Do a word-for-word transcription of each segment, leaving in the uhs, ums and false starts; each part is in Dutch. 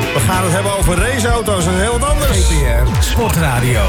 We gaan het hebben over raceauto's en heel wat anders. G P R Sportradio.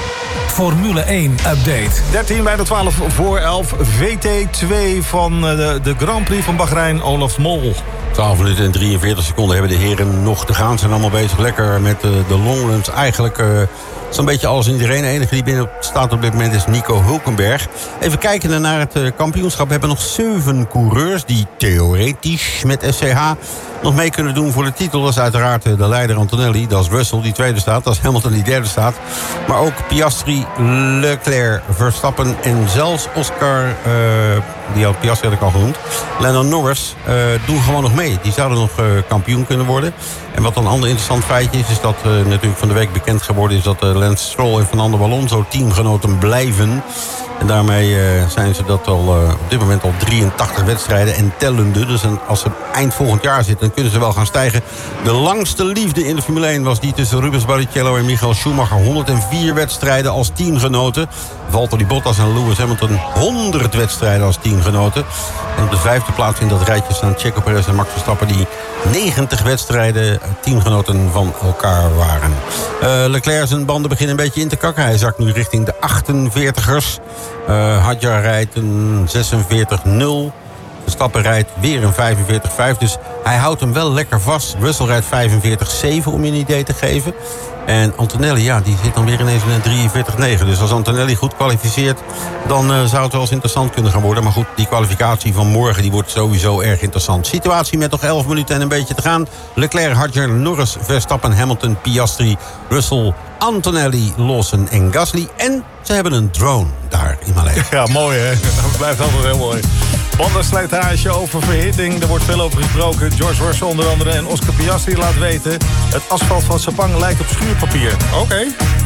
Formule één update. dertien bij de twaalf voor elf. V T twee van de, de Grand Prix van Bahrein, Olaf Mol. twaalf minuten en drieënveertig seconden hebben de heren nog te gaan. Ze zijn allemaal bezig lekker met de, de longruns. Eigenlijk uh, zo'n beetje alles en iedereen. De enige die binnen staat op dit moment is Nico Hulkenberg. Even kijken naar het uh, kampioenschap. We hebben nog zeven coureurs die theoretisch met S C H nog mee kunnen doen voor de titel. Dat is uiteraard uh, de leider Antonelli. Dat is Russell die tweede staat. Dat is Hamilton die derde staat. Maar ook Piastri, Leclerc, Verstappen en zelfs Oscar... Uh, die had Piastri had ik al genoemd. Lando Norris uh, doen gewoon nog mee. Die zouden nog uh, kampioen kunnen worden. En wat een ander interessant feitje is... is dat uh, natuurlijk van de week bekend geworden is... dat uh, Lance Stroll en Fernando Alonso teamgenoten blijven. En daarmee uh, zijn ze dat al uh, op dit moment al drieëntachtig wedstrijden en tellende. Dus en als ze eind volgend jaar zitten, dan kunnen ze wel gaan stijgen. De langste liefde in de Formule één was die tussen Rubens Barrichello en Michael Schumacher. honderdvier wedstrijden als teamgenoten. Valtteri Bottas en Lewis Hamilton honderd wedstrijden als teamgenoten. En op de vijfde plaats in dat rijtje staan Checo Perez en Max Verstappen... die negentig wedstrijden teamgenoten van elkaar waren. Uh, Leclerc zijn banden beginnen een beetje in te kakken. Hij zakt nu richting de achtenveertigers. Uh, Hadjar rijdt een zesenveertig nul. Verstappen rijdt weer een vijfenveertig vijf. Dus hij houdt hem wel lekker vast. Russell rijdt vijfenveertig zeven om je een idee te geven. En Antonelli, ja, die zit dan weer ineens in een drieënveertig negen. Dus als Antonelli goed kwalificeert, dan uh, zou het wel eens interessant kunnen gaan worden. Maar goed, die kwalificatie van morgen die wordt sowieso erg interessant. Situatie met nog elf minuten en een beetje te gaan. Leclerc, Hadjar, Norris, Verstappen, Hamilton, Piastri, Russell, Antonelli, Lawson en Gasly. En ze hebben een drone daar in Maleisië. Ja, mooi hè. Dat blijft altijd heel mooi. Bandenslijtage, oververhitting, er wordt veel over gesproken. George Russell onder andere en Oscar Piastri laat weten... het asfalt van Sepang lijkt op schuurpapier. Oké. Okay.